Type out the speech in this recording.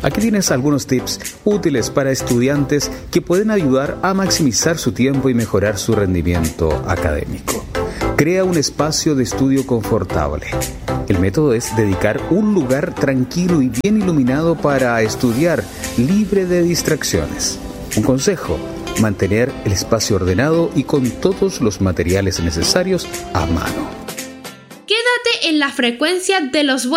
Aquí tienes algunos tips útiles para estudiantes que pueden ayudar a maximizar su tiempo y mejorar su rendimiento académico. Crea un espacio de estudio confortable. El método es dedicar un lugar tranquilo y bien iluminado para estudiar, libre de distracciones. Un consejo: mantener el espacio ordenado y con todos los materiales necesarios a mano. Quédate en la frecuencia de los